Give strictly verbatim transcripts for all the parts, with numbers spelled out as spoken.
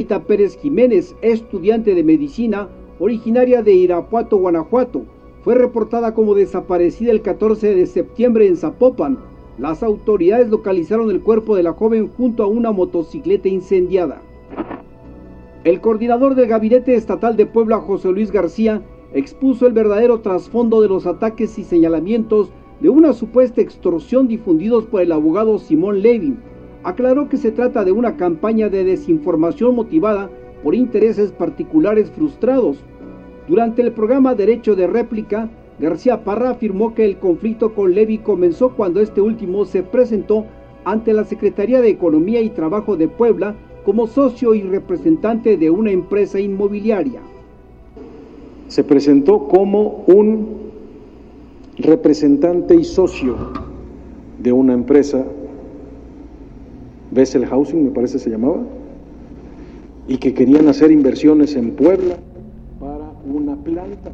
Margarita Pérez Jiménez, estudiante de medicina, originaria de Irapuato, Guanajuato, fue reportada como desaparecida el catorce de septiembre en Zapopan. Las autoridades localizaron el cuerpo de la joven junto a una motocicleta incendiada. El coordinador del Gabinete Estatal de Puebla, José Luis García, expuso el verdadero trasfondo de los ataques y señalamientos de una supuesta extorsión difundidos por el abogado Simón Levy. Aclaró que se trata de una campaña de desinformación motivada por intereses particulares frustrados. Durante el programa Derecho de Réplica, García Parra afirmó que el conflicto con Levy comenzó cuando este último se presentó ante la Secretaría de Economía y Trabajo de Puebla como socio y representante de una empresa inmobiliaria. Se presentó como un representante y socio de una empresa, Bessel Housing me parece se llamaba, y que querían hacer inversiones en Puebla para una planta.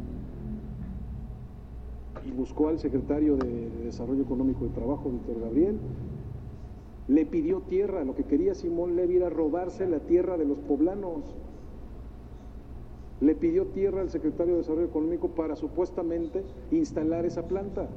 Y buscó al secretario de Desarrollo Económico y Trabajo, Víctor Gabriel, le pidió tierra. Lo que quería Simón Levy era robarse la tierra de los poblanos. Le pidió tierra al secretario de Desarrollo Económico para supuestamente instalar esa planta.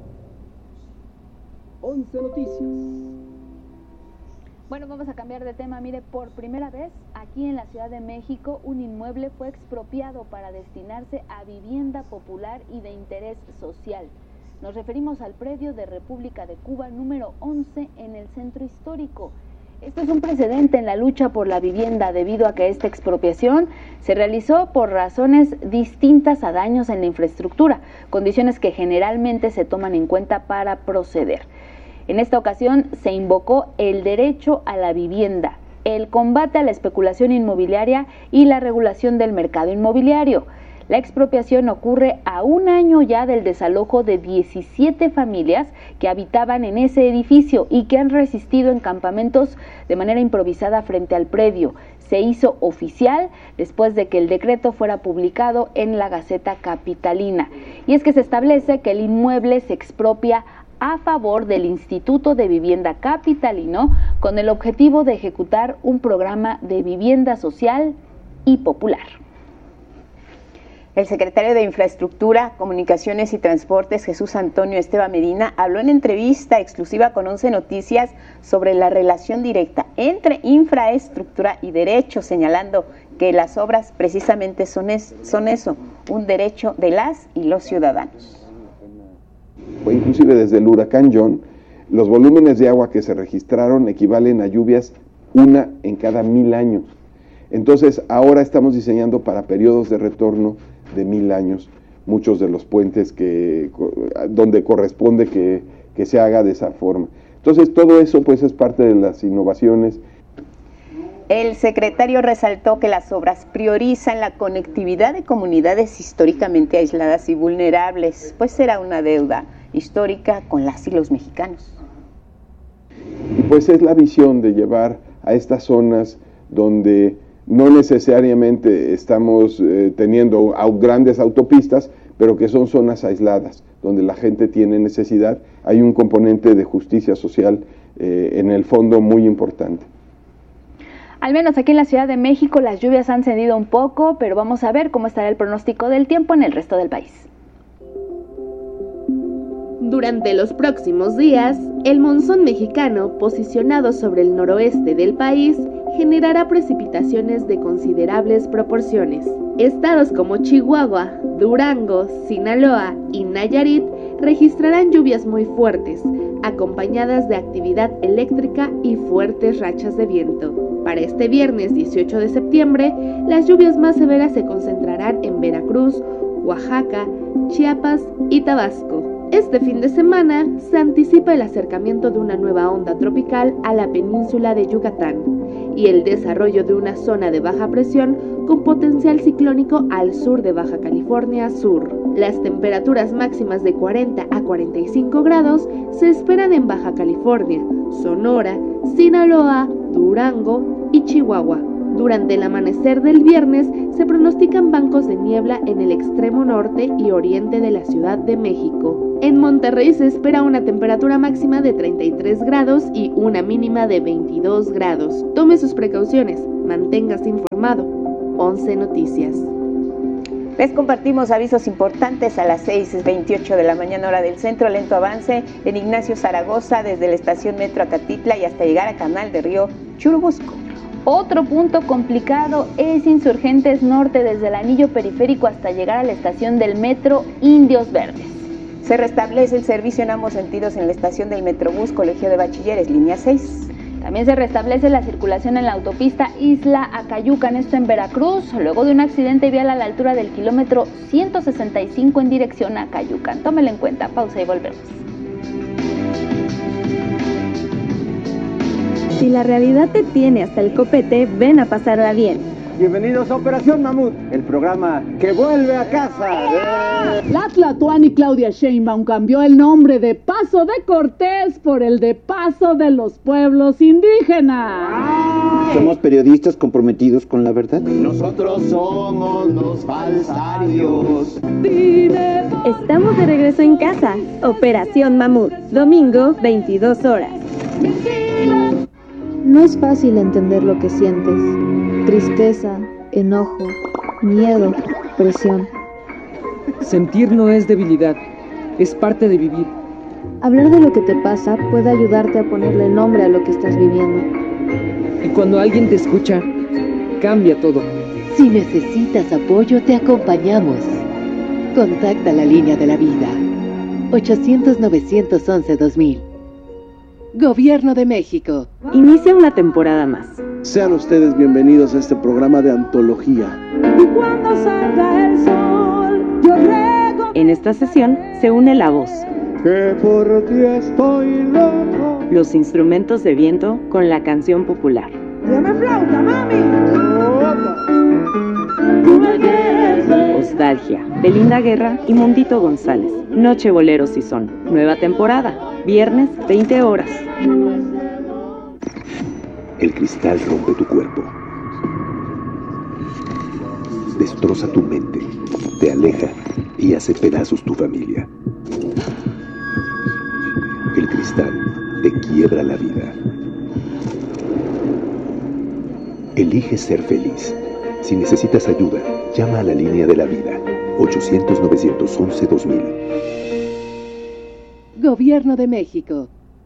once Noticias. Bueno, vamos a cambiar de tema. Mire, por primera vez aquí en la Ciudad de México, un inmueble fue expropiado para destinarse a vivienda popular y de interés social. Nos referimos al predio de República de Cuba número once en el centro histórico. Esto es un precedente en la lucha por la vivienda debido a que esta expropiación se realizó por razones distintas a daños en la infraestructura, condiciones que generalmente se toman en cuenta para proceder. En esta ocasión se invocó el derecho a la vivienda, el combate a la especulación inmobiliaria y la regulación del mercado inmobiliario. La expropiación ocurre a un año ya del desalojo de diecisiete familias que habitaban en ese edificio y que han resistido en campamentos de manera improvisada frente al predio. Se hizo oficial después de que el decreto fuera publicado en la Gaceta Capitalina. Y es que se establece que el inmueble se expropia a favor del Instituto de Vivienda Capitalino con el objetivo de ejecutar un programa de vivienda social y popular. El secretario de Infraestructura, Comunicaciones y Transportes, Jesús Antonio Esteban Medina, habló en entrevista exclusiva con once Noticias sobre la relación directa entre infraestructura y derecho, señalando que las obras precisamente son, es, son eso, un derecho de las y los ciudadanos. Inclusive desde el huracán John, los volúmenes de agua que se registraron equivalen a lluvias una en cada mil años. Entonces ahora estamos diseñando para periodos de retorno de mil años, muchos de los puentes que donde corresponde que, que se haga de esa forma. Entonces todo eso pues es parte de las innovaciones. El secretario resaltó que las obras priorizan la conectividad de comunidades históricamente aisladas y vulnerables, pues será una deuda histórica con las y los mexicanos. Y pues es la visión de llevar a estas zonas donde no necesariamente estamos eh, teniendo grandes autopistas, pero que son zonas aisladas, donde la gente tiene necesidad. Hay un componente de justicia social eh, en el fondo muy importante. Al menos aquí en la Ciudad de México las lluvias han cedido un poco, pero vamos a ver cómo estará el pronóstico del tiempo en el resto del país. Durante los próximos días, el monzón mexicano, posicionado sobre el noroeste del país, generará precipitaciones de considerables proporciones. Estados como Chihuahua, Durango, Sinaloa y Nayarit registrarán lluvias muy fuertes, acompañadas de actividad eléctrica y fuertes rachas de viento. Para este viernes dieciocho de septiembre, las lluvias más severas se concentrarán en Veracruz, Oaxaca, Chiapas y Tabasco. Este fin de semana se anticipa el acercamiento de una nueva onda tropical a la península de Yucatán y el desarrollo de una zona de baja presión con potencial ciclónico al sur de Baja California Sur. Las temperaturas máximas de cuarenta a cuarenta y cinco grados se esperan en Baja California, Sonora, Sinaloa, Durango y Chihuahua. Durante el amanecer del viernes se pronostican bancos de niebla en el extremo norte y oriente de la Ciudad de México. En Monterrey se espera una temperatura máxima de treinta y tres grados y una mínima de veintidós grados. Tome sus precauciones, Manténgase informado. once Noticias. Les compartimos avisos importantes a las seis veintiocho de la mañana hora del centro. Lento avance en Ignacio Zaragoza desde la estación Metro Acatitla y hasta llegar a Canal de Río Churubusco. Otro punto complicado es Insurgentes Norte desde el anillo periférico hasta llegar a la estación del Metro Indios Verdes. Se restablece el servicio en ambos sentidos en la estación del Metrobús Colegio de Bachilleres, línea seis. También se restablece la circulación en la autopista Isla Acayucan, esto en Veracruz, luego de un accidente vial a la altura del kilómetro ciento sesenta y cinco en dirección a Acayucan. Tómelo en cuenta, pausa y volvemos. Si la realidad te tiene hasta el copete, ven a pasarla bien. Bienvenidos a Operación Mamut, el programa que vuelve a casa. La Tlatoani Claudia Sheinbaum cambió el nombre de Paso de Cortés por el de Paso de los Pueblos Indígenas. Somos periodistas comprometidos con la verdad. Nosotros somos los falsarios. Estamos de regreso en casa. Operación Mamut, domingo, veintidós horas. No es fácil entender lo que sientes. Tristeza, enojo, miedo, presión. Sentir no es debilidad, es parte de vivir. Hablar de lo que te pasa puede ayudarte a ponerle nombre a lo que estás viviendo. Y cuando alguien te escucha, cambia todo. Si necesitas apoyo, te acompañamos. Contacta la línea de la vida. ochocientos, novecientos once, dos mil. Gobierno de México. Inicia una temporada más. Sean ustedes bienvenidos a este programa de antología. Y cuando salga el sol, yo ruego. En esta sesión se une la voz, Que por ti estoy loco. los instrumentos de viento con la canción popular. ¡Dame flauta, mami! Nostalgia, Belinda Guerra y Mundito González. Noche Boleros y Son. Nueva temporada. Viernes, veinte horas. El cristal rompe tu cuerpo. Destroza tu mente. Te aleja y hace pedazos tu familia. El cristal te quiebra la vida. Elige ser feliz. Si necesitas ayuda, llama a la línea de la vida. ochocientos, novecientos once, dos mil. Gobierno de México.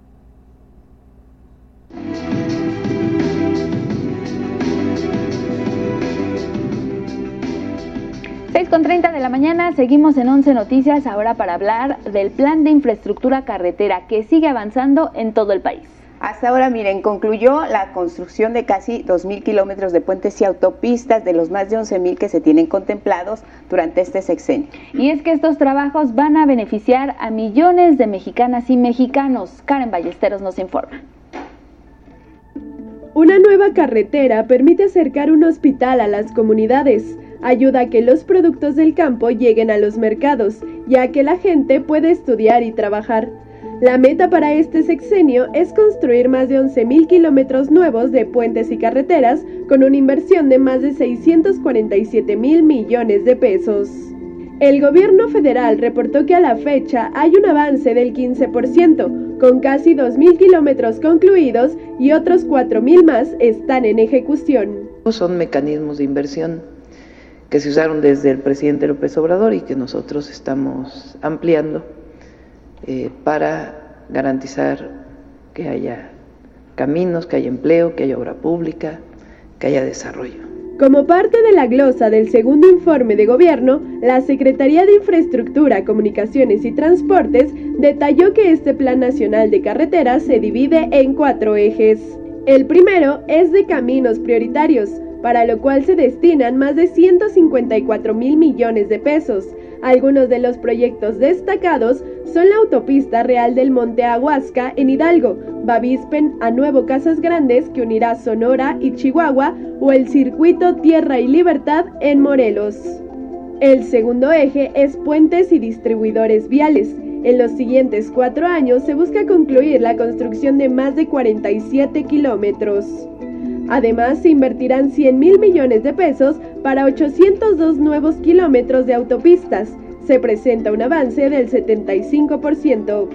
seis con treinta de la mañana, seguimos en once Noticias, ahora para hablar del plan de infraestructura carretera que sigue avanzando en todo el país. Hasta ahora, miren, concluyó la construcción de casi dos mil kilómetros de puentes y autopistas de los más de once mil que se tienen contemplados durante este sexenio. Y es que estos trabajos van a beneficiar a millones de mexicanas y mexicanos. Karen Ballesteros nos informa. Una nueva carretera permite acercar un hospital a las comunidades, ayuda a que los productos del campo lleguen a los mercados, ya que la gente puede estudiar y trabajar. La meta para este sexenio es construir más de once mil kilómetros nuevos de puentes y carreteras con una inversión de más de seiscientos cuarenta y siete mil millones de pesos. El gobierno federal reportó que a la fecha hay un avance del quince por ciento, con casi dos mil kilómetros concluidos y otros cuatro mil más están en ejecución. Son mecanismos de inversión que se usaron desde el presidente López Obrador y que nosotros estamos ampliando eh, para garantizar que haya caminos, que haya empleo, que haya obra pública, que haya desarrollo. Como parte de la glosa del segundo informe de gobierno, la Secretaría de Infraestructura, Comunicaciones y Transportes detalló que este Plan Nacional de Carreteras se divide en cuatro ejes. El primero es de caminos prioritarios, para lo cual se destinan más de ciento cincuenta y cuatro mil millones de pesos. Algunos de los proyectos destacados son la autopista Real del Monte Aguasca en Hidalgo, Bavispen a Nuevo Casas Grandes que unirá Sonora y Chihuahua o el circuito Tierra y Libertad en Morelos. El segundo eje es puentes y distribuidores viales. En los siguientes cuatro años se busca concluir la construcción de más de cuarenta y siete kilómetros. Además, se invertirán cien mil millones de pesos para ochocientos dos nuevos kilómetros de autopistas. Se presenta un avance del setenta y cinco por ciento.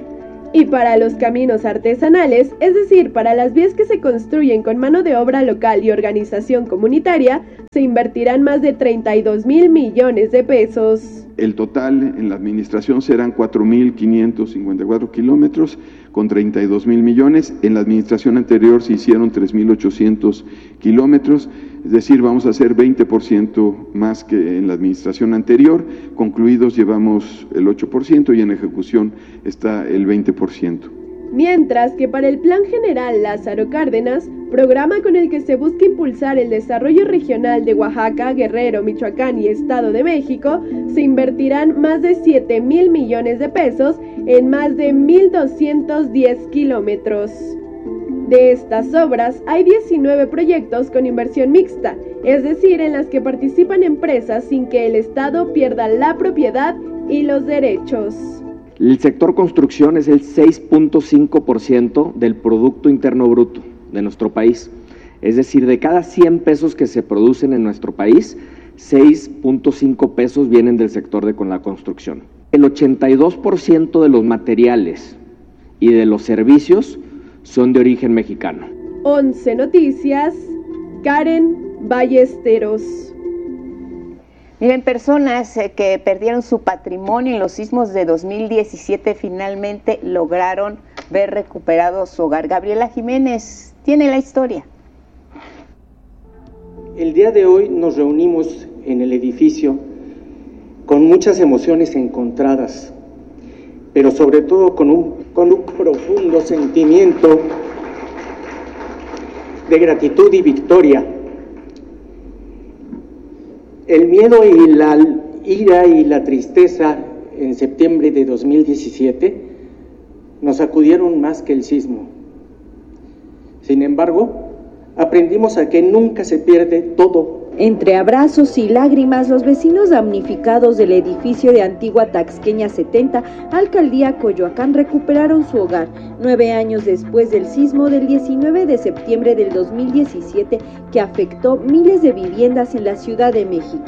Y para los caminos artesanales, es decir, para las vías que se construyen con mano de obra local y organización comunitaria, se invertirán más de treinta y dos mil millones de pesos. El total en la administración serán cuatro mil quinientos cincuenta y cuatro kilómetros con treinta y dos mil millones. En la administración anterior se hicieron tres mil ochocientos kilómetros, es decir, vamos a hacer veinte por ciento más que en la administración anterior. Concluidos llevamos el ocho por ciento y en ejecución está el veinte por ciento. Mientras que para el Plan General Lázaro Cárdenas, programa con el que se busca impulsar el desarrollo regional de Oaxaca, Guerrero, Michoacán y Estado de México, se invertirán más de siete mil millones de pesos en más de mil doscientos diez kilómetros. De estas obras, hay diecinueve proyectos con inversión mixta, es decir, en las que participan empresas sin que el Estado pierda la propiedad y los derechos. El sector construcción es el seis punto cinco por ciento del Producto Interno Bruto de nuestro país. Es decir, de cada cien pesos que se producen en nuestro país, seis punto cinco pesos vienen del sector de con la construcción. El ochenta y dos por ciento de los materiales y de los servicios son de origen mexicano. once Noticias, Karen Ballesteros. Miren, personas eh, que perdieron su patrimonio en los sismos de dos mil diecisiete finalmente lograron ver recuperado su hogar. Gabriela Jiménez tiene la historia. El día de hoy nos reunimos en el edificio con muchas emociones encontradas, pero sobre todo con un, con un profundo sentimiento de gratitud y victoria. El miedo y la ira y la tristeza en septiembre de dos mil diecisiete nos sacudieron más que el sismo. Sin embargo, aprendimos a que nunca se pierde todo. Entre abrazos y lágrimas, los vecinos damnificados del edificio de Antigua Taxqueña setenta, Alcaldía Coyoacán, recuperaron su hogar, nueve años después del sismo del diecinueve de septiembre del dos mil diecisiete, que afectó miles de viviendas en la Ciudad de México.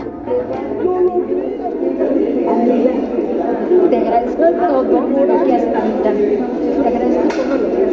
Te agradezco todo lo que has hecho. Te agradezco todo lo que has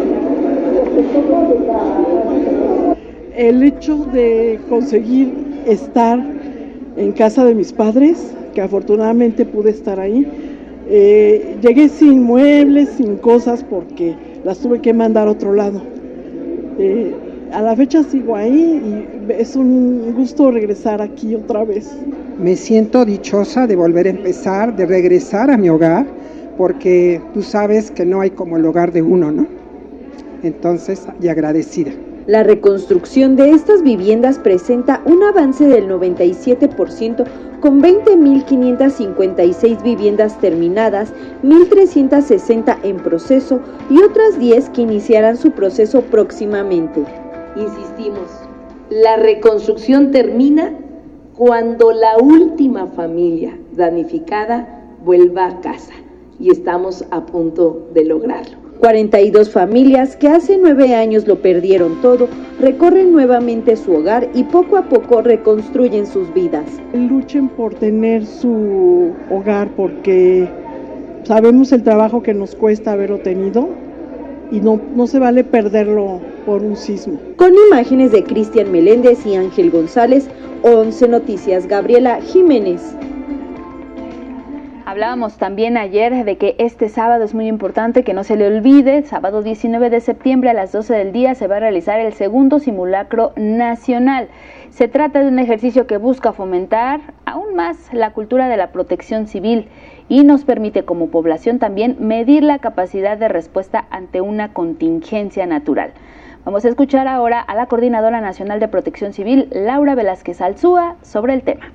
hecho. El hecho de conseguir estar en casa de mis padres, que afortunadamente pude estar ahí, eh, llegué sin muebles, sin cosas, porque las tuve que mandar a otro lado. Eh, a la fecha sigo ahí y es un gusto regresar aquí otra vez. Me siento dichosa de volver a empezar, de regresar a mi hogar, porque tú sabes que no hay como el hogar de uno, ¿no? Entonces, y agradecida. La reconstrucción de estas viviendas presenta un avance del noventa y siete por ciento, con veinte mil quinientas cincuenta y seis viviendas terminadas, mil trescientas sesenta en proceso y otras diez que iniciarán su proceso próximamente. Insistimos, la reconstrucción termina cuando la última familia damnificada vuelva a casa, y estamos a punto de lograrlo. cuarenta y dos familias que hace nueve años lo perdieron todo, recorren nuevamente su hogar y poco a poco reconstruyen sus vidas. Luchen por tener su hogar, porque sabemos el trabajo que nos cuesta haberlo tenido y no, no se vale perderlo por un sismo. Con imágenes de Cristian Meléndez y Ángel González, once Noticias, Gabriela Jiménez. Hablábamos también ayer de que este sábado es muy importante que no se le olvide. Sábado diecinueve de septiembre a las doce del día se va a realizar el segundo simulacro nacional. Se trata de un ejercicio que busca fomentar aún más la cultura de la protección civil y nos permite como población también medir la capacidad de respuesta ante una contingencia natural. Vamos a escuchar ahora a la Coordinadora Nacional de Protección Civil, Laura Velázquez Alzúa, sobre el tema.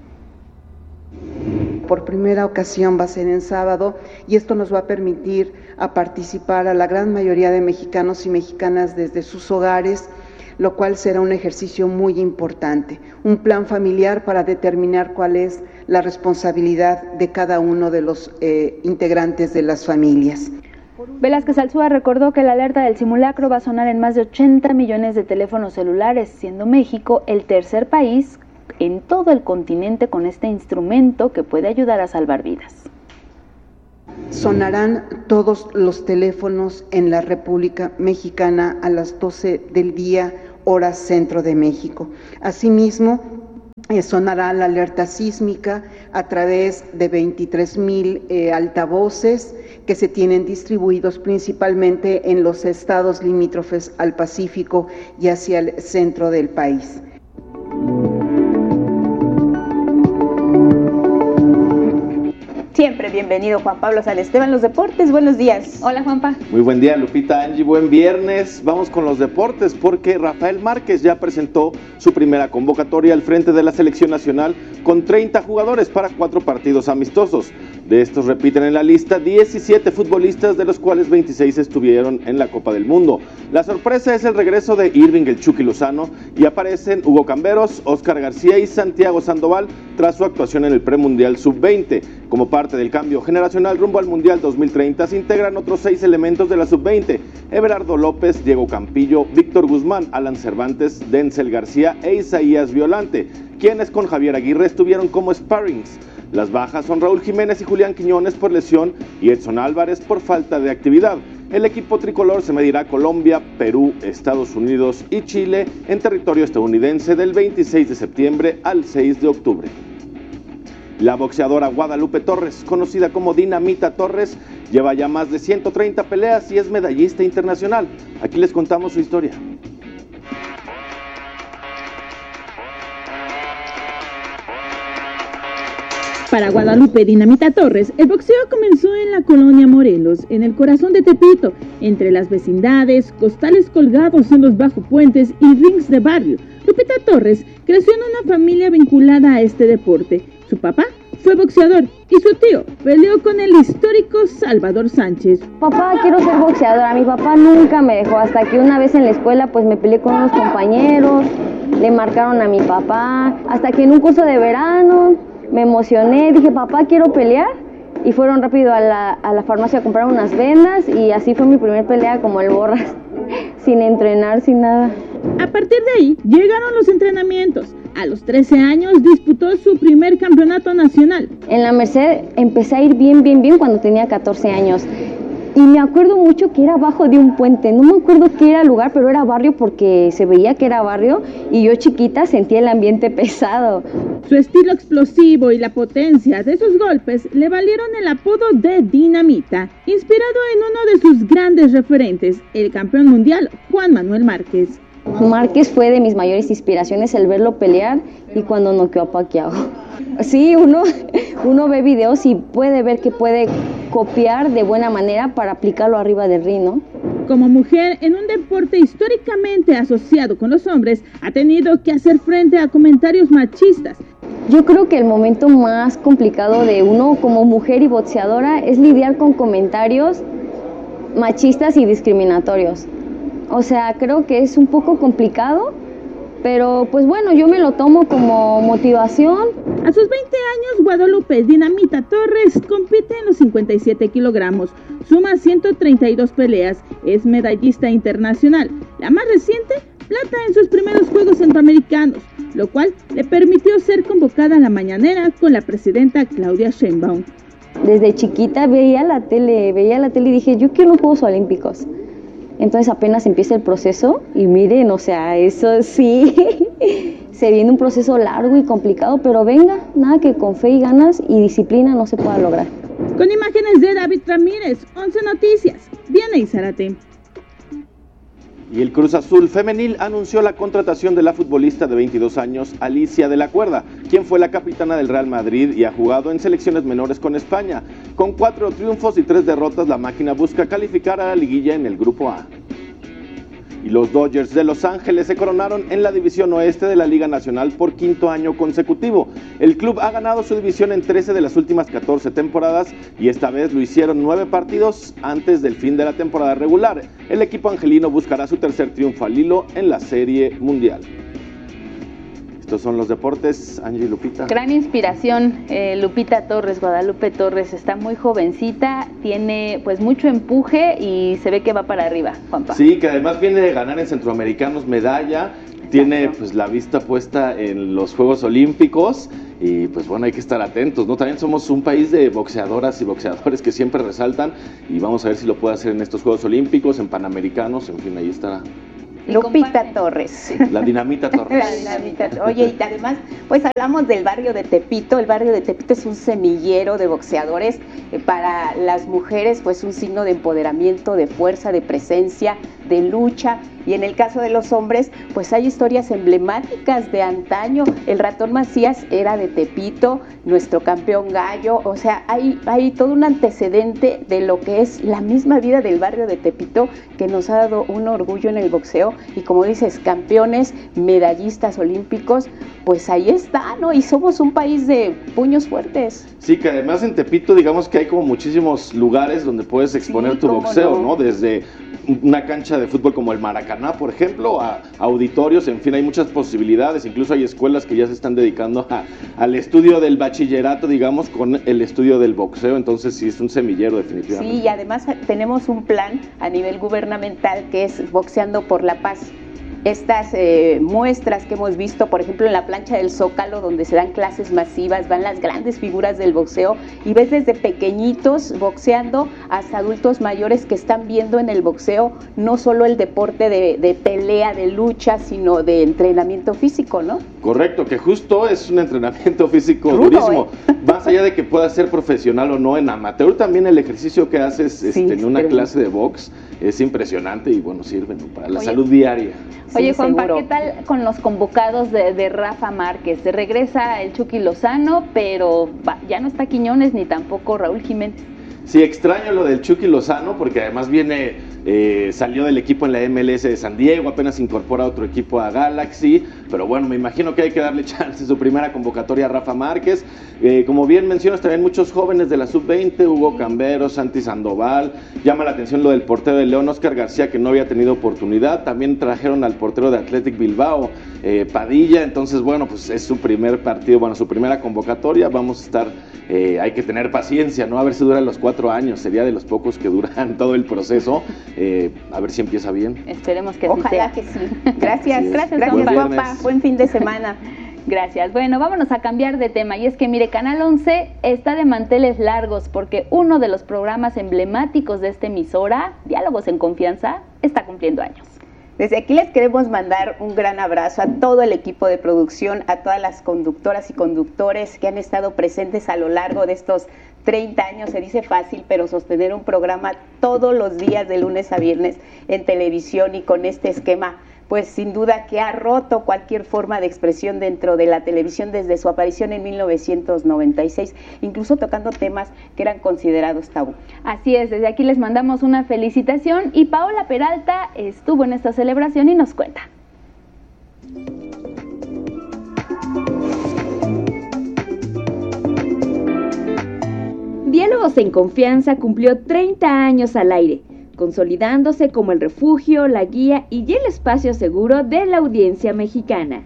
Por primera ocasión va a ser en sábado y esto nos va a permitir a participar a la gran mayoría de mexicanos y mexicanas desde sus hogares, lo cual será un ejercicio muy importante, un plan familiar para determinar cuál es la responsabilidad de cada uno de los eh, integrantes de las familias. Velázquez Alzúa recordó que la alerta del simulacro va a sonar en más de ochenta millones de teléfonos celulares, siendo México el tercer país en todo el continente con este instrumento que puede ayudar a salvar vidas. sonarán todos los teléfonos en la República Mexicana a las doce del día, hora centro de México. Asimismo, eh, sonará la alerta sísmica a través de veintitrés mil eh, altavoces que se tienen distribuidos principalmente en los estados limítrofes al Pacífico y hacia el centro del país. Siempre bienvenido Juan Pablo San Esteban, los deportes, buenos días. Hola Juanpa. Muy buen día Lupita, Angie, buen viernes. Vamos con los deportes porque Rafael Márquez ya presentó su primera convocatoria al frente de la selección nacional con treinta jugadores para cuatro partidos amistosos. De estos repiten en la lista diecisiete futbolistas, de los cuales veintiséis estuvieron en la Copa del Mundo. La sorpresa es el regreso de Irving el Chucky Lozano y aparecen Hugo Camberos, Óscar García y Santiago Sandoval tras su actuación en el premundial sub veinte. Como parte del cambio generacional rumbo al Mundial dos mil treinta se integran otros seis elementos de la sub veinte: Everardo López, Diego Campillo, Víctor Guzmán, Alan Cervantes, Denzel García e Isaías Violante, quienes con Javier Aguirre estuvieron como sparrings. Las bajas son Raúl Jiménez y Julián Quiñones por lesión y Edson Álvarez por falta de actividad. El equipo tricolor se medirá a Colombia, Perú, Estados Unidos y Chile en territorio estadounidense del veintiséis de septiembre al seis de octubre. La boxeadora Guadalupe Torres, conocida como Dinamita Torres, lleva ya más de ciento treinta peleas y es medallista internacional. Aquí les contamos su historia. Para Guadalupe Dinamita Torres, el boxeo comenzó en la colonia Morelos, en el corazón de Tepito, entre las vecindades, costales colgados en los bajopuentes y rings de barrio. Lupita Torres creció en una familia vinculada a este deporte. Su papá fue boxeador y su tío peleó con el histórico Salvador Sánchez. Papá, quiero ser boxeadora. Mi papá nunca me dejó, hasta que una vez en la escuela pues me peleé con unos compañeros, le marcaron a mi papá, hasta que en un curso de verano me emocioné, dije, papá, quiero pelear, y fueron rápido a la, a la farmacia a comprar unas vendas, y así fue mi primer pelea como el Borras, sin entrenar, sin nada. A partir de ahí, llegaron los entrenamientos. A los trece años disputó su primer campeonato nacional. En la Merced empecé a ir bien, bien, bien cuando tenía catorce años. Y me acuerdo mucho que era abajo de un puente, no me acuerdo qué era el lugar, pero era barrio porque se veía que era barrio y yo chiquita sentía el ambiente pesado. Su estilo explosivo y la potencia de sus golpes le valieron el apodo de Dinamita, inspirado en uno de sus grandes referentes, el campeón mundial Juan Manuel Márquez. Márquez fue de mis mayores inspiraciones, el verlo pelear y cuando noqueó a Pacquiao. Sí, uno, uno ve videos y puede ver que puede copiar de buena manera para aplicarlo arriba del ring, ¿no? Como mujer en un deporte históricamente asociado con los hombres, ha tenido que hacer frente a comentarios machistas. Yo creo que el momento más complicado de uno como mujer y boxeadora es lidiar con comentarios machistas y discriminatorios. O sea, creo que es un poco complicado, pero pues bueno, yo me lo tomo como motivación. A sus veinte años, Guadalupe Dinamita Torres compite en los cincuenta y siete kilogramos, suma ciento treinta y dos peleas, es medallista internacional. La más reciente, plata en sus primeros Juegos Centroamericanos, lo cual le permitió ser convocada a la mañanera con la presidenta Claudia Sheinbaum. Desde chiquita veía la tele, veía la tele y dije, yo quiero unos Juegos Olímpicos. Entonces apenas empieza el proceso y miren, o sea, eso sí, se viene un proceso largo y complicado, pero venga, nada que con fe y ganas y disciplina no se pueda lograr. Con imágenes de David Ramírez, once Noticias, Vianey Zárate. Y el Cruz Azul femenil anunció la contratación de la futbolista de veintidós años, Alicia de la Cuerda, quien fue la capitana del Real Madrid y ha jugado en selecciones menores con España. Con cuatro triunfos y tres derrotas, la máquina busca calificar a la liguilla en el Grupo A. Y los Dodgers de Los Ángeles se coronaron en la división oeste de la Liga Nacional por quinto año consecutivo. El club ha ganado su división en trece de las últimas catorce temporadas y esta vez lo hicieron nueve partidos antes del fin de la temporada regular. El equipo angelino buscará su tercer triunfo al hilo en la Serie Mundial. Estos son los deportes, Angie y Lupita. Gran inspiración, eh, Lupita Torres, Guadalupe Torres, está muy jovencita, tiene pues mucho empuje y se ve que va para arriba, Juanpa. Sí, que además viene de ganar en Centroamericanos medalla, tiene pues la vista puesta en los Juegos Olímpicos y pues bueno, hay que estar atentos, ¿no? También somos un país de boxeadoras y boxeadores que siempre resaltan y vamos a ver si lo puede hacer en estos Juegos Olímpicos, en Panamericanos, en fin, ahí estará. Lupita Torres. La Dinamita Torres. La Dinamita. Oye, y además, pues hablamos del barrio de Tepito. El barrio de Tepito es un semillero de boxeadores. Eh, para las mujeres, pues un signo de empoderamiento, de fuerza, de presencia, de lucha. Y en el caso de los hombres, pues hay historias emblemáticas de antaño. El Ratón Macías era de Tepito, nuestro campeón gallo. O sea, hay, hay todo un antecedente de lo que es la misma vida del barrio de Tepito, que nos ha dado un orgullo en el boxeo. Y como dices, campeones, medallistas olímpicos, pues ahí está, ¿no? Y somos un país de puños fuertes. Sí, que además en Tepito, digamos que hay como muchísimos lugares donde puedes exponer sí, tu boxeo, ¿no? ¿no? Desde una cancha de fútbol como el Maracaná, por ejemplo, a, a auditorios, en fin, hay muchas posibilidades, incluso hay escuelas que ya se están dedicando a, al estudio del bachillerato, digamos, con el estudio del boxeo, entonces sí es un semillero definitivamente. Sí, y además tenemos un plan a nivel gubernamental que es Boxeando por la Paz. Estas eh, muestras que hemos visto, por ejemplo, en la plancha del Zócalo, donde se dan clases masivas, van las grandes figuras del boxeo y ves desde pequeñitos boxeando hasta adultos mayores que están viendo en el boxeo no solo el deporte de, de pelea, de lucha, sino de entrenamiento físico, ¿no? Correcto, que justo es un entrenamiento físico Rudo, durísimo. ¿eh? Más allá de que pueda ser profesional o no en amateur, también el ejercicio que haces este, sí, en una pero... clase de box es impresionante y bueno, sirve, ¿no? Para la Oye. salud diaria. Oye, sí, Juanpa, seguro. ¿qué tal con los convocados de, de Rafa Márquez? Se regresa el Chucky Lozano, pero va, ya no está Quiñones ni tampoco Raúl Jiménez. Sí, extraño lo del Chucky Lozano porque además viene, eh, salió del equipo en la M L S de San Diego, apenas incorpora otro equipo a Galaxy, pero bueno, me imagino que hay que darle chance en su primera convocatoria a Rafa Márquez. Eh, como bien mencionas, también muchos jóvenes de la sub veinte, Hugo Cambero, Santi Sandoval, llama la atención lo del portero de León, Oscar García, que no había tenido oportunidad, también trajeron al portero de Athletic Bilbao, eh, Padilla, entonces bueno, pues es su primer partido, bueno, su primera convocatoria, vamos a estar, eh, hay que tener paciencia, ¿no? A ver si duran los cuatro años, sería de los pocos que duran todo el proceso, eh, a ver si empieza bien. Esperemos que Ojalá así sea. que sí. Gracias, gracias, gracias, Buen guapa, buen fin de semana. Gracias. Bueno, vámonos a cambiar de tema. Y es que, mire, Canal once está de manteles largos porque uno de los programas emblemáticos de esta emisora, Diálogos en Confianza, está cumpliendo años. Desde aquí les queremos mandar un gran abrazo a todo el equipo de producción, a todas las conductoras y conductores que han estado presentes a lo largo de estos treinta años. Se dice fácil, pero sostener un programa todos los días de lunes a viernes en televisión y con este esquema, pues sin duda que ha roto cualquier forma de expresión dentro de la televisión desde su aparición en mil novecientos noventa y seis, incluso tocando temas que eran considerados tabú. Así es, desde aquí les mandamos una felicitación y Paola Peralta estuvo en esta celebración y nos cuenta. Diálogos en Confianza cumplió treinta años al aire, consolidándose como el refugio, la guía y el espacio seguro de la audiencia mexicana.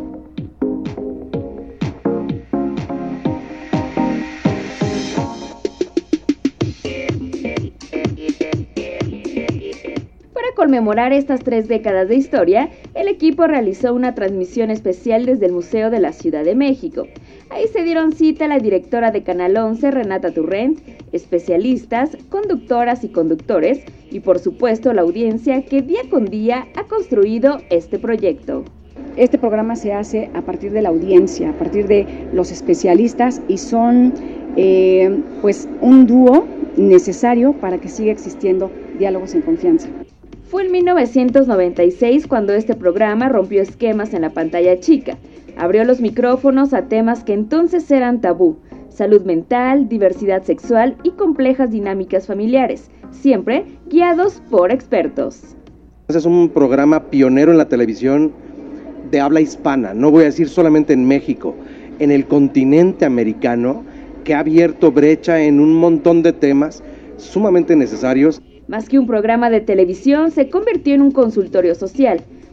Para conmemorar estas tres décadas de historia, el equipo realizó una transmisión especial desde el Museo de la Ciudad de México. Ahí se dieron cita la directora de Canal once, Renata Turrent, especialistas, conductoras y conductores, y por supuesto la audiencia que día con día ha construido este proyecto. Este programa se hace a partir de la audiencia, a partir de los especialistas y son eh, pues un dúo necesario para que siga existiendo Diálogos en Confianza. Fue en mil novecientos noventa y seis cuando este programa rompió esquemas en la pantalla chica. Abrió los micrófonos a temas que entonces eran tabú: salud mental, diversidad sexual y complejas dinámicas familiares, siempre guiados por expertos. Es un programa pionero en la televisión de habla hispana, no voy a decir solamente en México, en el continente americano, que ha abierto brecha en un montón de temas sumamente necesarios. Más que un programa de televisión, se convirtió en un consultorio social,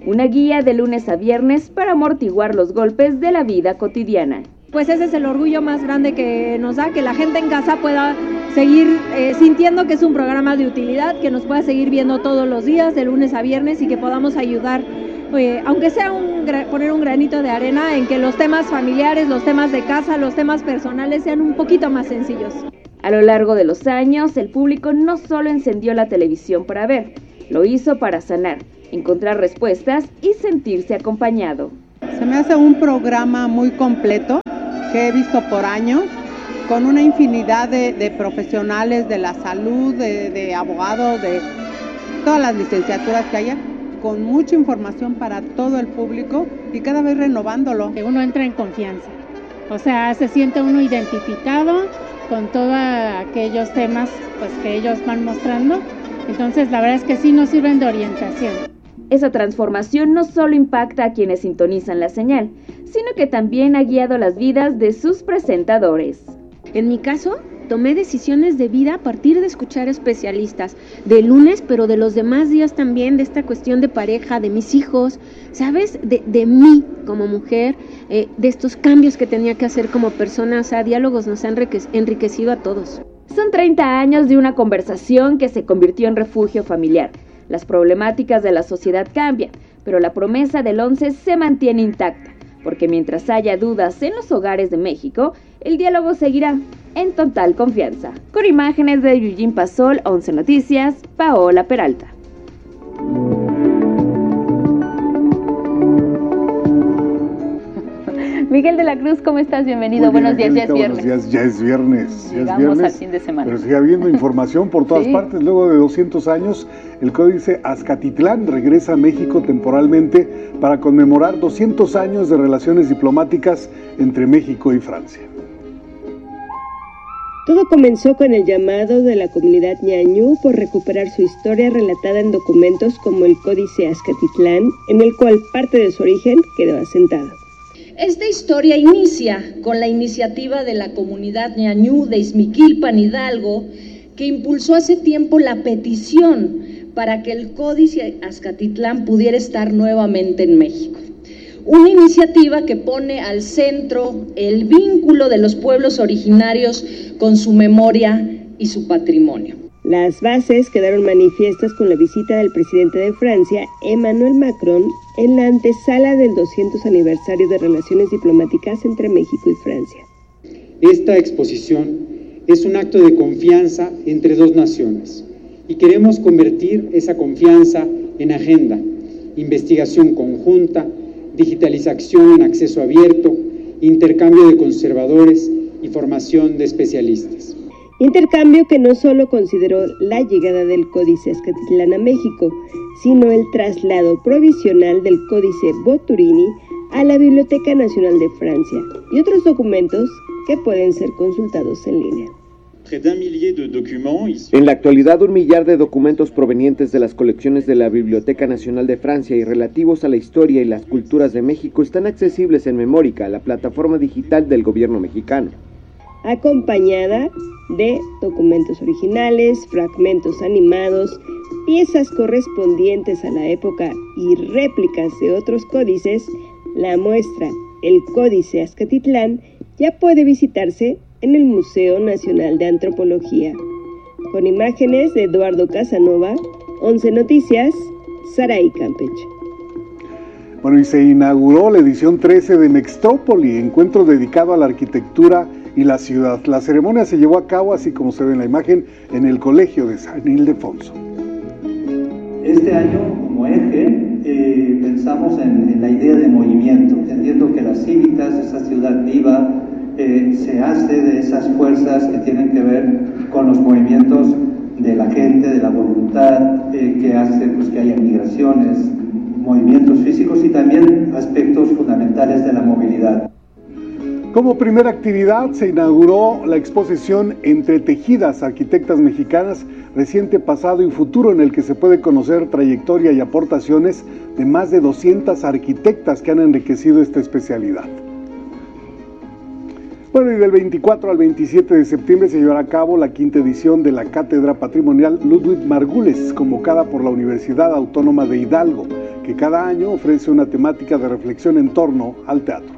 una guía de lunes a viernes para amortiguar los golpes de la vida cotidiana. Pues ese es el orgullo más grande que nos da, que la gente en casa pueda seguir eh, sintiendo que es un programa de utilidad, que nos pueda seguir viendo todos los días, de lunes a viernes, y que podamos ayudar, eh, aunque sea un, poner un granito de arena en que los temas familiares, los temas de casa, los temas personales sean un poquito más sencillos. A lo largo de los años, el público no solo encendió la televisión para ver, lo hizo para sanar, encontrar respuestas y sentirse acompañado. Se me hace un programa muy completo que he visto por años, con una infinidad de, de profesionales de la salud, de, de abogados, de todas las licenciaturas que haya, con mucha información para todo el público y cada vez renovándolo. Uno entra en confianza, o sea, se siente uno identificado con todos aquellos temas pues, que ellos van mostrando, entonces la verdad es que sí nos sirven de orientación. Esa transformación no solo impacta a quienes sintonizan la señal, sino que también ha guiado las vidas de sus presentadores. En mi caso, tomé decisiones de vida a partir de escuchar especialistas, de lunes, pero de los demás días también, de esta cuestión de pareja, de mis hijos, ¿sabes? De, de mí como mujer, eh, de estos cambios que tenía que hacer como persona, o sea, diálogos nos han enriquecido a todos. Son treinta años de una conversación que se convirtió en refugio familiar. Las problemáticas de la sociedad cambian, pero la promesa del once se mantiene intacta, porque mientras haya dudas en los hogares de México, el diálogo seguirá en total confianza. Con imágenes de Eugene Pasol, once Noticias, Paola Peralta. Miguel de la Cruz, ¿cómo estás? Bienvenido. Bien, buenos días, ya es viernes. Buenos días, ya es viernes. Ya Llegamos es viernes, al fin de semana. Pero sigue habiendo información por todas Sí. partes. Luego de doscientos años, el Códice Azcatitlán regresa a México temporalmente para conmemorar doscientos años de relaciones diplomáticas entre México y Francia. Todo comenzó con el llamado de la comunidad ñañú por recuperar su historia relatada en documentos como el Códice Azcatitlán, en el cual parte de su origen quedó asentado. Esta historia inicia con la iniciativa de la comunidad ñañú de Izmiquilpan, Hidalgo, que impulsó hace tiempo la petición para que el Códice Azcatitlán pudiera estar nuevamente en México. Una iniciativa que pone al centro el vínculo de los pueblos originarios con su memoria y su patrimonio. Las bases quedaron manifiestas con la visita del presidente de Francia, Emmanuel Macron, en la antesala del doscientos aniversario de relaciones diplomáticas entre México y Francia. Esta exposición es un acto de confianza entre dos naciones y queremos convertir esa confianza en agenda, investigación conjunta, digitalización en acceso abierto, intercambio de conservadores y formación de especialistas. Intercambio que no solo consideró la llegada del Códice Azcatitlán a México, sino el traslado provisional del Códice Boturini a la Biblioteca Nacional de Francia y otros documentos que pueden ser consultados en línea. En la actualidad, un millar de documentos provenientes de las colecciones de la Biblioteca Nacional de Francia y relativos a la historia y las culturas de México están accesibles en Memórica, la plataforma digital del gobierno mexicano. Acompañada de documentos originales, fragmentos animados, piezas correspondientes a la época y réplicas de otros códices, la muestra El Códice Azcatitlán ya puede visitarse en el Museo Nacional de Antropología. Con imágenes de Eduardo Casanova, once Noticias, Saray Campeche. Bueno, y se inauguró la edición trece de Mextrópoli, encuentro dedicado a la arquitectura y la ciudad. La ceremonia se llevó a cabo, así como se ve en la imagen, en el Colegio de San Ildefonso. Este año, como eje, eh, pensamos en, en la idea de movimiento, entendiendo que las cívicas, esa ciudad viva, eh, se hace de esas fuerzas que tienen que ver con los movimientos de la gente, de la voluntad, eh, que hace pues, que haya migraciones, movimientos físicos y también aspectos fundamentales de la movilidad. Como primera actividad se inauguró la exposición Entre Tejidas, Arquitectas Mexicanas, Reciente, Pasado y Futuro, en el que se puede conocer trayectoria y aportaciones de más de doscientas arquitectas que han enriquecido esta especialidad. Bueno, y del veinticuatro al veintisiete de septiembre se llevará a cabo la quinta edición de la Cátedra Patrimonial Ludwig Margules, convocada por la Universidad Autónoma de Hidalgo, que cada año ofrece una temática de reflexión en torno al teatro.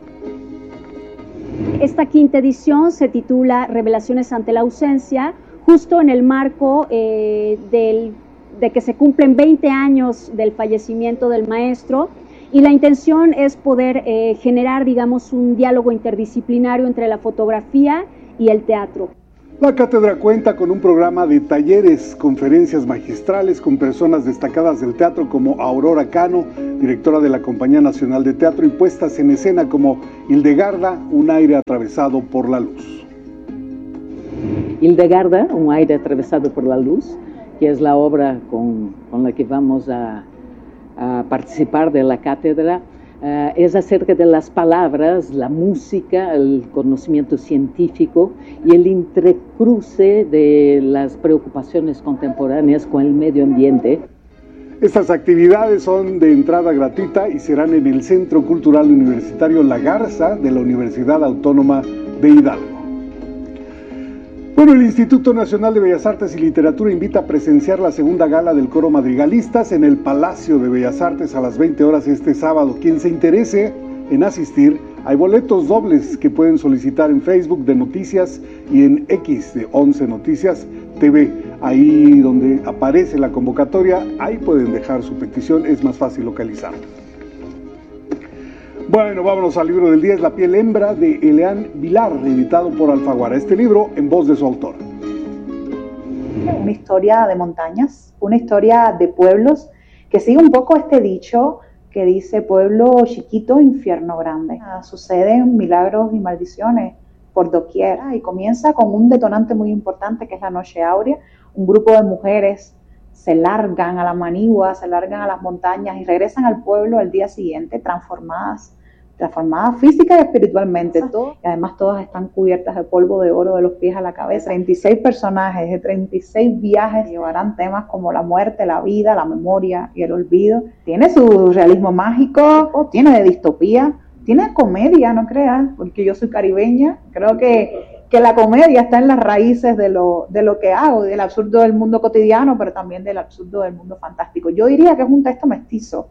Esta quinta edición se titula Revelaciones ante la ausencia, justo en el marco eh, del, de que se cumplen veinte años del fallecimiento del maestro, y la intención es poder eh, generar, digamos, un diálogo interdisciplinario entre la fotografía y el teatro. La cátedra cuenta con un programa de talleres, conferencias magistrales con personas destacadas del teatro como Aurora Cano, directora de la Compañía Nacional de Teatro, y puestas en escena como Hildegarda, un aire atravesado por la luz. Hildegarda, un aire atravesado por la luz, que es la obra con, con la que vamos a, a participar de la cátedra. Uh, es acerca de las palabras, la música, el conocimiento científico y el entrecruce de las preocupaciones contemporáneas con el medio ambiente. Estas actividades son de entrada gratuita y serán en el Centro Cultural Universitario La Garza de la Universidad Autónoma de Hidalgo. Bueno, el Instituto Nacional de Bellas Artes y Literatura invita a presenciar la segunda gala del Coro Madrigalistas en el Palacio de Bellas Artes a las veinte horas este sábado. Quien se interese en asistir, hay boletos dobles que pueden solicitar en Facebook de Noticias y en X de once Noticias T V. Ahí donde aparece la convocatoria, ahí pueden dejar su petición, es más fácil localizarla. Bueno, vámonos al libro del día, es La piel hembra de Eleán Vilar, editado por Alfaguara. Este libro en voz de su autor. Una historia de montañas, una historia de pueblos, que sigue un poco este dicho que dice pueblo chiquito, infierno grande. Suceden milagros y maldiciones por doquier, y comienza con un detonante muy importante que es la noche áurea. Un grupo de mujeres se largan a la manigua, se largan a las montañas y regresan al pueblo al día siguiente transformadas, transformadas física y espiritualmente. Todo, y además todas están cubiertas de polvo de oro de los pies a la cabeza. treinta y seis personajes de treinta y seis viajes llevarán temas como la muerte, la vida, la memoria y el olvido. Tiene su realismo mágico, tiene de distopía, tiene comedia, no creas, porque yo soy caribeña, creo que que la comedia está en las raíces de lo, de lo que hago, del absurdo del mundo cotidiano, pero también del absurdo del mundo fantástico. Yo diría que es un texto mestizo.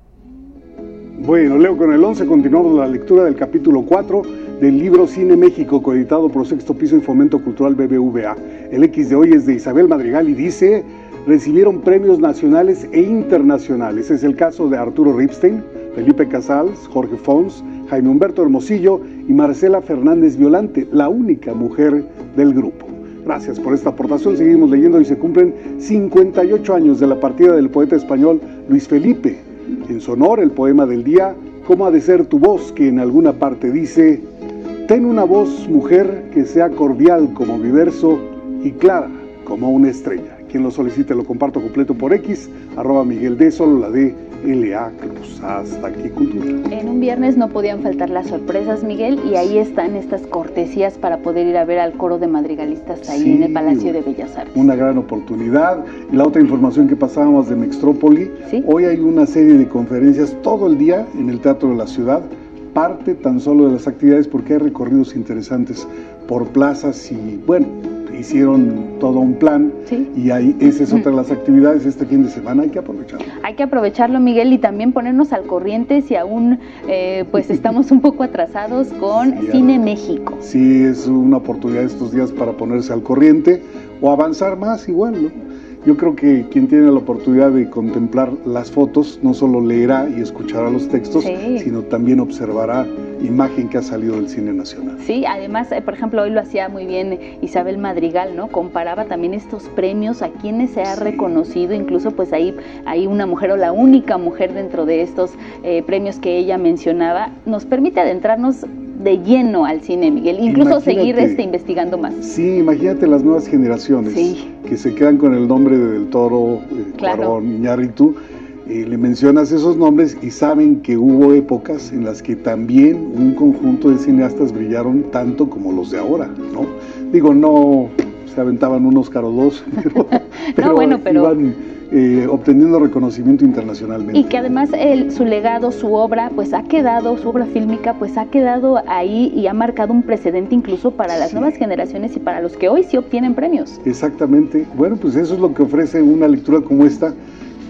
Bueno, leo con el once, continuamos la lectura del capítulo cuatro del libro Cine México, coeditado por Sexto Piso y Fomento Cultural B B V A. El X de hoy es de Isabel Madrigal y dice: recibieron premios nacionales e internacionales. Es el caso de Arturo Ripstein, Felipe Casals, Jorge Fons, Jaime Humberto Hermosillo y Marcela Fernández Violante, la única mujer del grupo. Gracias por esta aportación. Seguimos leyendo y se cumplen cincuenta y ocho años de la partida del poeta español Luis Felipe. En su honor, el poema del día, ¿Cómo ha de ser tu voz?, que en alguna parte dice: ten una voz, mujer, que sea cordial como mi verso y clara como una estrella. Quien lo solicite lo comparto completo por X, arroba Miguel D, solo la D, L A Cruz. Hasta aquí, Cultura. En un viernes no podían faltar las sorpresas, Miguel, y ahí están estas cortesías para poder ir a ver al coro de madrigalistas ahí sí, en el Palacio de Bellas Artes. Una gran oportunidad. Y la otra información que pasábamos de Mextrópoli, ¿sí? Hoy hay una serie de conferencias todo el día en el Teatro de la Ciudad, parte tan solo de las actividades porque hay recorridos interesantes por plazas y bueno, hicieron todo un plan, ¿sí? Y ahí esa es otra de las actividades este fin de semana, hay que aprovecharlo. Hay que aprovecharlo, Miguel, y también ponernos al corriente si aún eh, pues estamos un poco atrasados con sí, Cine México. Sí, es una oportunidad estos días para ponerse al corriente o avanzar más igual, ¿no? Yo creo que quien tiene la oportunidad de contemplar las fotos no solo leerá y escuchará los textos, sí, sino también observará imagen que ha salido del cine nacional. Sí, además, eh, por ejemplo, hoy lo hacía muy bien Isabel Madrigal, ¿no? Comparaba también estos premios, a quienes se ha sí. reconocido, incluso pues ahí hay una mujer o la única mujer dentro de estos eh, premios que ella mencionaba. Nos permite adentrarnos de lleno al cine, Miguel, incluso imagínate, seguir este, investigando más. Sí, imagínate las nuevas generaciones sí. que se quedan con el nombre de Del Toro, eh, claro. Cuarón, Iñárritu, eh, le mencionas esos nombres y saben que hubo épocas en las que también un conjunto de cineastas brillaron tanto como los de ahora, ¿no? Digo, no se aventaban un Óscar o dos, pero, pero, no, bueno, pero... iban eh, obteniendo reconocimiento internacionalmente. Y que además el, su legado, su obra, pues ha quedado, su obra fílmica, pues ha quedado ahí y ha marcado un precedente incluso para las sí. nuevas generaciones y para los que hoy sí obtienen premios. Exactamente. Bueno, pues eso es lo que ofrece una lectura como esta,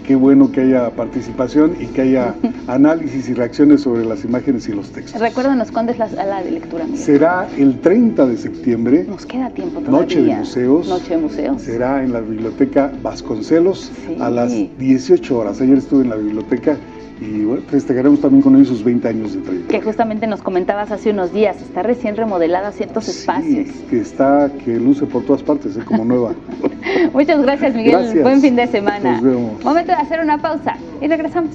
qué bueno que haya participación y que haya análisis y reacciones sobre las imágenes y los textos. Recuérdanos cuándo es la sala de lectura, Miguel. Será el treinta de septiembre. Nos queda tiempo todavía. Noche de museos. Noche de museos. Será en la Biblioteca Vasconcelos sí. a las dieciocho horas. Ayer estuve en la biblioteca y bueno, festejaremos también con ellos sus veinte años de trayectoria. Que justamente nos comentabas hace unos días, está recién remodelada ciertos sí, espacios. que está, que luce por todas partes, ¿eh? Como nueva. Muchas gracias, Miguel. Gracias. Buen fin de semana. Nos vemos. Momento de hacer una pausa y regresamos.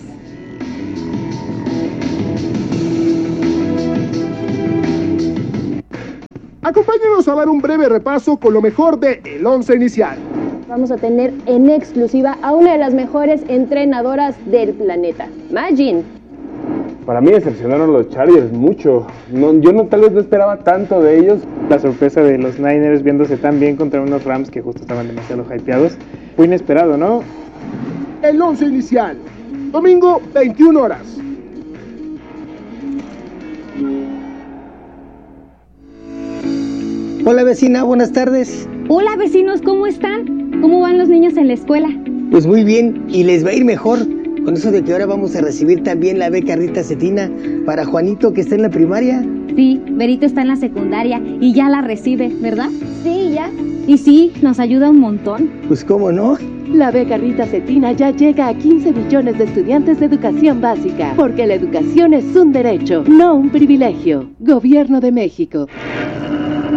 Acompáñanos a dar un breve repaso con lo mejor de el once inicial. Vamos a tener en exclusiva a una de las mejores entrenadoras del planeta, Majin. Para mí decepcionaron los Chargers mucho. No, yo no, tal vez no esperaba tanto de ellos. La sorpresa de los Niners viéndose tan bien contra unos Rams que justo estaban demasiado hypeados. Fue inesperado, ¿no? El once inicial. Domingo, veintiuna horas. Hola vecina, buenas tardes. Hola vecinos, ¿cómo están? ¿Cómo van los niños en la escuela? Pues muy bien, y les va a ir mejor. Con eso de que ahora vamos a recibir también la beca Rita Cetina para Juanito, que está en la primaria. Sí, Berito está en la secundaria y ya la recibe, ¿verdad? Sí, ya. Y sí, nos ayuda un montón. Pues cómo no. La beca Rita Cetina ya llega a quince millones de estudiantes de educación básica, porque la educación es un derecho, no un privilegio. Gobierno de México.